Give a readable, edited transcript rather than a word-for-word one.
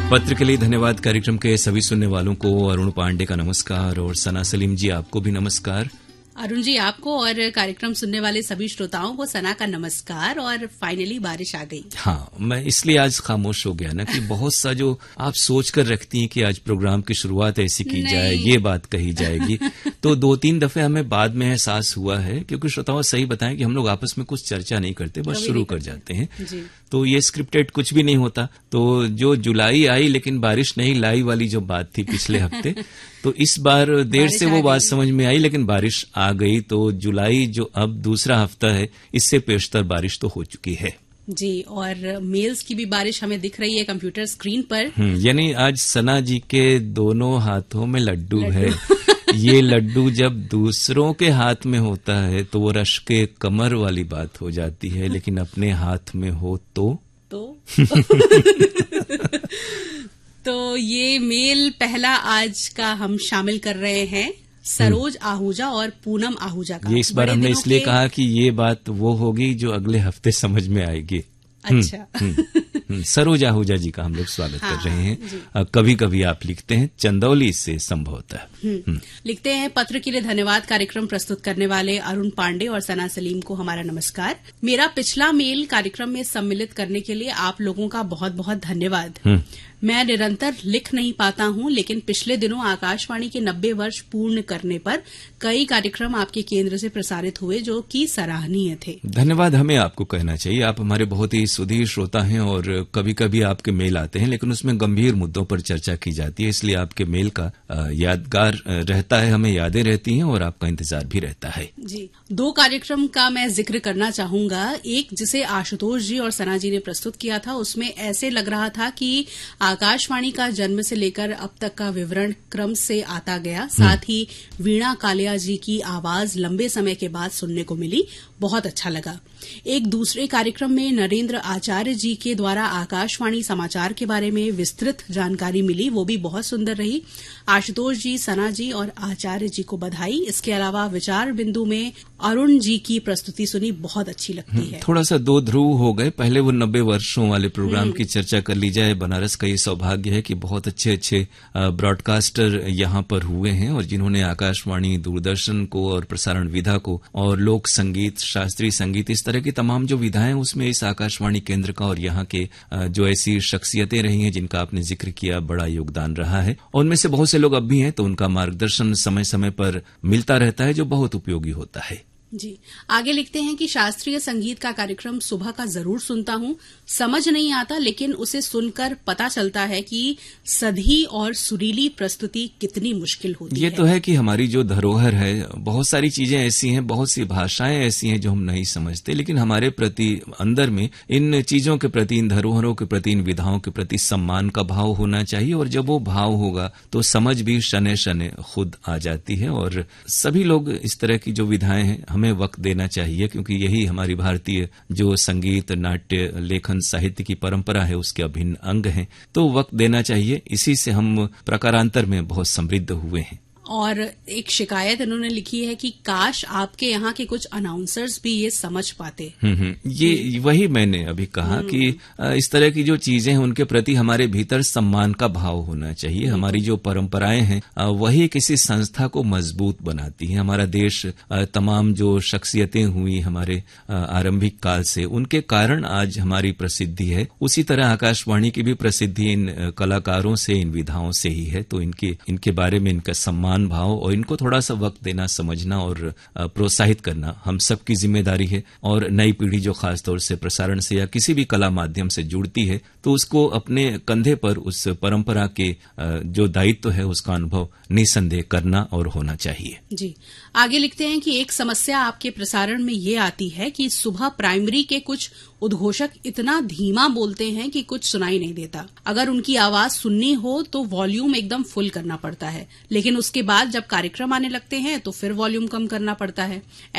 पत्र के लिए धन्यवाद। कार्यक्रम के सभी सुनने वालों को अरुण पांडे का नमस्कार और सना सलीम जी आपको भी नमस्कार। अरुण जी आपको और कार्यक्रम सुनने वाले सभी श्रोताओं को सना का नमस्कार। और फाइनली बारिश आ गई। हाँ, मैं इसलिए आज खामोश हो गया ना कि बहुत सा जो आप सोच कर रखती हैं कि आज प्रोग्राम की शुरुआत ऐसी की जाए, ये बात कही जाएगी, तो 2-3 दफे हमें बाद में एहसास हुआ है, क्योंकि श्रोताओं सही बताएं कि हम लोग आपस में कुछ चर्चा नहीं करते, बस शुरू कर जाते हैं। तो ये स्क्रिप्टेड कुछ भी नहीं होता। तो जो जुलाई आई लेकिन बारिश नहीं लाई वाली जो बात थी पिछले हफ्ते, तो इस बार देर से वो बात समझ में आई लेकिन बारिश आ गई। तो जुलाई जो अब दूसरा हफ्ता है, इससे पेशतर बारिश तो हो चुकी है जी। और मेल्स की भी बारिश हमें दिख रही है कंप्यूटर स्क्रीन पर। यानी आज सना जी के दोनों हाथों में लड्डू है। ये लड्डू जब दूसरों के हाथ में होता है तो वो रश के कमर वाली बात हो जाती है, लेकिन अपने हाथ में हो तो तो ये मेल पहला आज का हम शामिल कर रहे हैं सरोज आहूजा और पूनम आहूजा का। ये इस बार हमने इसलिए कहा कि ये बात वो होगी जो अगले हफ्ते समझ में आएगी। अच्छा। सरोज आहूजा जी का हम लोग स्वागत कर रहे हैं। कभी कभी आप लिखते हैं चंदौली से संभवतः लिखते हैं पत्र के लिए धन्यवाद। कार्यक्रम प्रस्तुत करने वाले अरुण पांडे और सना सलीम को हमारा नमस्कार। मेरा पिछला मेल कार्यक्रम में सम्मिलित करने के लिए आप लोगों का बहुत बहुत धन्यवाद। मैं निरंतर लिख नहीं पाता हूं, लेकिन पिछले दिनों आकाशवाणी के 90 वर्ष पूर्ण करने पर कई कार्यक्रम आपके केंद्र से प्रसारित हुए जो कि सराहनीय थे। धन्यवाद हमें आपको कहना चाहिए। आप हमारे बहुत ही सुधीर श्रोता हैं और कभी कभी आपके मेल आते हैं, लेकिन उसमें गंभीर मुद्दों पर चर्चा की जाती है, इसलिए आपके मेल का यादगार रहता है, हमें यादें रहती हैं और आपका इंतजार भी रहता है। जी, 2 कार्यक्रम का मैं जिक्र करना चाहूंगा। एक जिसे आशुतोष जी और सना जी ने प्रस्तुत किया था, उसमें ऐसे लग रहा था कि आकाशवाणी का जन्म से लेकर अब तक का विवरण क्रम से आता गया। साथ ही वीणा कालिया जी की आवाज लंबे समय के बाद सुनने को मिली, बहुत अच्छा लगा। एक दूसरे कार्यक्रम में नरेंद्र आचार्य जी के द्वारा आकाशवाणी समाचार के बारे में विस्तृत जानकारी मिली, वो भी बहुत सुंदर रही। आशुतोष जी, सना जी और आचार्य जी को बधाई। इसके अलावा विचार बिंदु में अरुण जी की प्रस्तुति सुनी, बहुत अच्छी लगती है। थोड़ा सा 2 ध्रुव हो गए। पहले वो 90 वर्षों वाले प्रोग्राम की चर्चा कर ली जाए। बनारस का ये सौभाग्य है कि बहुत अच्छे अच्छे ब्रॉडकास्टर यहाँ पर हुए हैं और जिन्होंने आकाशवाणी, दूरदर्शन को और प्रसारण विधा को और लोक संगीत, शास्त्रीय संगीत, इस तरह की तमाम जो विधाएं, उसमें इस आकाशवाणी केंद्र का और यहाँ के जो ऐसी शख्सियतें रही हैं जिनका आपने जिक्र किया, बड़ा योगदान रहा है। और उनमें से बहुत से लोग अब भी हैं, तो उनका मार्गदर्शन समय समय पर मिलता रहता है, जो बहुत उपयोगी होता है। जी, आगे लिखते हैं कि शास्त्रीय संगीत का कार्यक्रम सुबह का जरूर सुनता हूं। समझ नहीं आता, लेकिन उसे सुनकर पता चलता है कि सधी और सुरीली प्रस्तुति कितनी मुश्किल होती है। ये तो है कि हमारी जो धरोहर है, बहुत सारी चीजें ऐसी हैं, बहुत सी भाषाएं ऐसी हैं जो हम नहीं समझते, लेकिन हमारे प्रति अंदर में इन चीजों के प्रति, इन धरोहरों के प्रति, इन विधाओं के प्रति सम्मान का भाव होना चाहिए। और जब वो भाव होगा तो समझ भी शने शने खुद आ जाती है। और सभी लोग इस तरह की जो विधाएं हैं हमें वक्त देना चाहिए, क्योंकि यही हमारी भारतीय जो संगीत, नाट्य, लेखन, साहित्य की परंपरा है, उसके अभिन्न अंग हैं। तो वक्त देना चाहिए। इसी से हम प्रकारांतर में बहुत समृद्ध हुए हैं। और एक शिकायत इन्होंने लिखी है कि काश आपके यहाँ के कुछ अनाउंसर्स भी ये समझ पाते। ये वही मैंने अभी कहा कि इस तरह की जो चीजें हैं उनके प्रति हमारे भीतर सम्मान का भाव होना चाहिए। हमारी जो परंपराएं हैं वही किसी संस्था को मजबूत बनाती हैं। हमारा देश, तमाम जो शख्सियतें हुई हमारे आरंभिक काल से, उनके कारण आज हमारी प्रसिद्धि है। उसी तरह आकाशवाणी की भी प्रसिद्धि इन कलाकारों से, इन विधाओं से ही है। तो इनके बारे में इनका सम्मान भाव और इनको थोड़ा सा वक्त देना, समझना और प्रोत्साहित करना हम सबकी जिम्मेदारी है। और नई पीढ़ी जो खासतौर से प्रसारण से या किसी भी कला माध्यम से जुड़ती है, तो उसको अपने कंधे पर उस परंपरा के जो दायित्व है उसका अनुभव निसंदेह करना और होना चाहिए। जी, आगे लिखते हैं कि एक समस्या आपके प्रसारण में ये आती है कि सुबह प्राइमरी के कुछ उद्घोषक इतना धीमा बोलते हैं कि कुछ सुनाई नहीं देता। अगर उनकी आवाज सुननी हो तो वॉल्यूम एकदम फुल करना पड़ता है, लेकिन उसके बाद जब कार्यक्रम आने लगते हैं तो फिर वॉल्यूम कम करना पड़ता है।